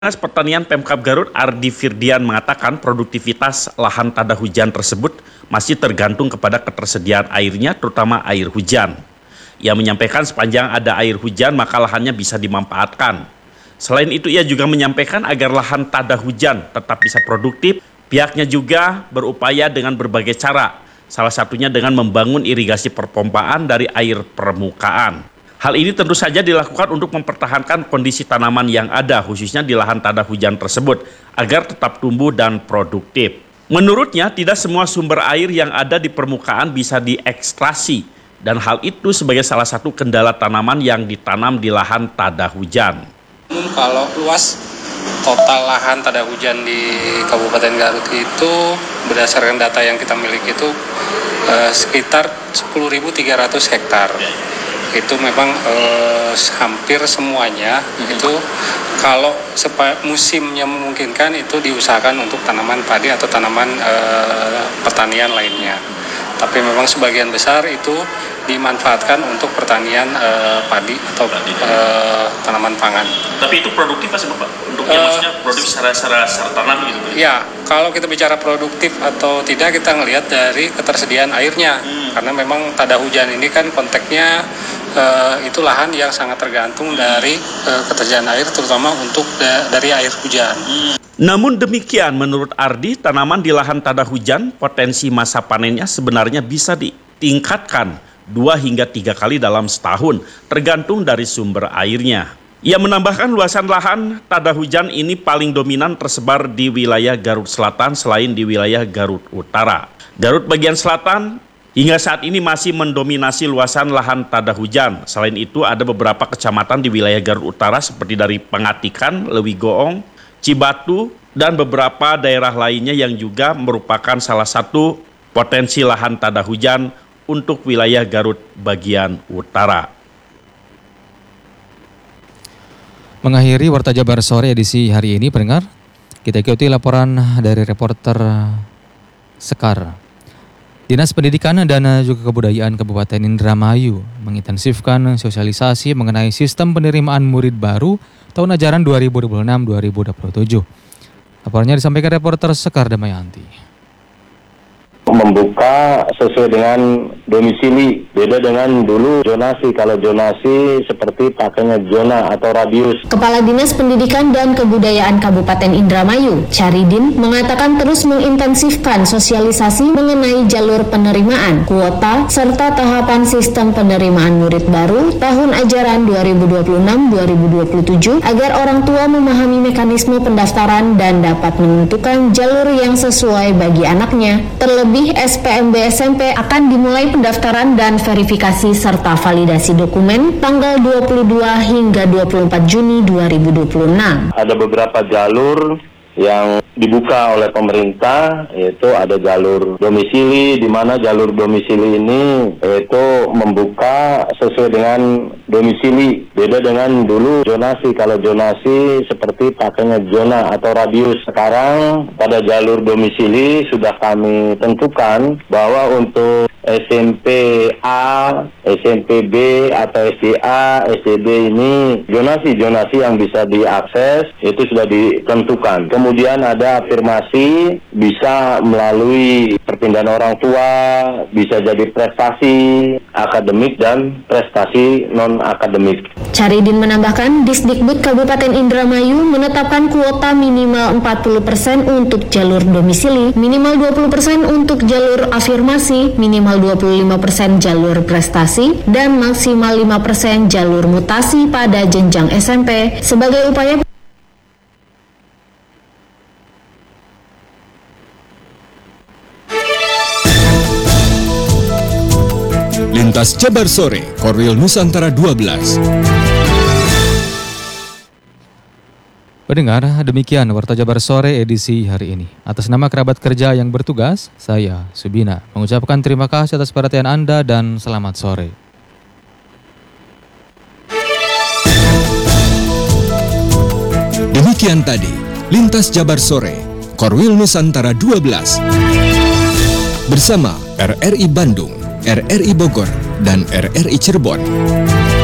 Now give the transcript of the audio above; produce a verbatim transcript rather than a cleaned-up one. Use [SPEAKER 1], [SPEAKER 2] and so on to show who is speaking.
[SPEAKER 1] Dinas Pertanian Pemkab Garut Ardi Firdian mengatakan produktivitas lahan tada hujan tersebut masih tergantung kepada ketersediaan airnya, terutama air hujan. Ia menyampaikan sepanjang ada air hujan maka lahannya bisa dimanfaatkan. Selain itu ia juga menyampaikan agar lahan tada hujan tetap bisa produktif, pihaknya juga berupaya dengan berbagai cara, salah satunya dengan membangun irigasi perpompaan dari air permukaan. Hal ini tentu saja dilakukan untuk mempertahankan kondisi tanaman yang ada, khususnya di lahan tada hujan tersebut, agar tetap tumbuh dan produktif. Menurutnya, tidak semua sumber air yang ada di permukaan bisa diekstrasi, dan hal itu sebagai salah satu kendala tanaman yang ditanam di lahan tada hujan.
[SPEAKER 2] Kalau luas total lahan tada hujan di Kabupaten Garut itu, berdasarkan data yang kita miliki itu eh, sekitar sepuluh ribu tiga ratus hektar. Itu memang eh, hampir semuanya hmm. itu kalau sepa, musimnya memungkinkan itu diusahakan untuk tanaman padi atau tanaman eh, pertanian lainnya. Tapi memang sebagian besar itu dimanfaatkan untuk pertanian eh, padi atau eh, tanaman pangan.
[SPEAKER 1] Tapi itu produktif pasti Bapak? Untuk uh, maksudnya produktif secara, secara, secara tanam gitu?
[SPEAKER 2] Ya, kalau kita bicara produktif atau tidak kita ngelihat dari ketersediaan airnya. Hmm. Karena memang tada hujan ini kan konteksnya Uh, itu lahan yang sangat tergantung dari uh, ketersediaan air, terutama untuk da- dari air hujan.
[SPEAKER 1] Namun demikian, menurut Ardi, tanaman di lahan tada hujan potensi masa panennya sebenarnya bisa ditingkatkan dua hingga tiga kali dalam setahun, tergantung dari sumber airnya. Ia menambahkan luasan lahan tada hujan ini paling dominan tersebar di wilayah Garut Selatan selain di wilayah Garut Utara. Garut bagian selatan hingga saat ini masih mendominasi luasan lahan tada hujan. Selain itu ada beberapa kecamatan di wilayah Garut Utara seperti dari Pangatikan, Lewigoong, Cibatu, dan beberapa daerah lainnya yang juga merupakan salah satu potensi lahan tada hujan untuk wilayah Garut bagian utara.
[SPEAKER 3] Mengakhiri Warta Jabar Sore edisi hari ini, pendengar, kita ikuti laporan dari reporter Sekar. Dinas Pendidikan dan juga Kebudayaan Kabupaten Indramayu mengintensifkan sosialisasi mengenai sistem penerimaan murid baru tahun ajaran dua ribu dua puluh enam dua ribu dua puluh tujuh. Laporannya disampaikan reporter Sekar Damayanti.
[SPEAKER 4] Membuka sesuai dengan domisili, beda dengan dulu zonasi. Kalau zonasi seperti pakainya zona atau radius.
[SPEAKER 5] Kepala Dinas Pendidikan dan Kebudayaan Kabupaten Indramayu, Caridin, mengatakan terus mengintensifkan sosialisasi mengenai jalur penerimaan, kuota, serta tahapan sistem penerimaan murid baru tahun ajaran dua ribu dua puluh enam dua ribu dua puluh tujuh agar orang tua memahami mekanisme pendaftaran dan dapat menentukan jalur yang sesuai bagi anaknya. Terlebih S P M B S M P akan dimulai pendaftaran dan verifikasi serta validasi dokumen tanggal dua puluh dua hingga dua puluh empat Juni dua ribu dua puluh enam.
[SPEAKER 4] Ada beberapa jalur yang dibuka oleh pemerintah, yaitu ada jalur domisili, di mana jalur domisili ini yaitu membuka sesuai dengan domisili, beda dengan dulu zonasi. Kalau zonasi seperti pakainya zona atau radius. Sekarang pada jalur domisili sudah kami tentukan bahwa untuk S M P A, S M P B atau S D A, S D B ini zonasi-zonasi yang bisa diakses itu sudah ditentukan. Kemudian ada afirmasi bisa melalui perpindahan orang tua, bisa jadi prestasi akademik dan prestasi non-akademik.
[SPEAKER 5] Caridin menambahkan, Disdikbud Kabupaten Indramayu menetapkan kuota minimal empat puluh persen untuk jalur domisili, minimal dua puluh persen untuk jalur afirmasi, minimal dua puluh lima persen jalur prestasi, dan maksimal lima persen jalur mutasi pada jenjang S M P sebagai upaya
[SPEAKER 6] Lintas Jabar Sore, Korwil Nusantara dua belas.
[SPEAKER 3] Pendengar, demikian Warta Jabar Sore edisi hari ini. Atas nama kerabat kerja yang bertugas, saya, Subina, mengucapkan terima kasih atas perhatian Anda dan selamat sore.
[SPEAKER 6] Demikian tadi, Lintas Jabar Sore, Korwil Nusantara dua belas. Bersama R R I Bandung, R R I Bogor, dan R R I Cirebon.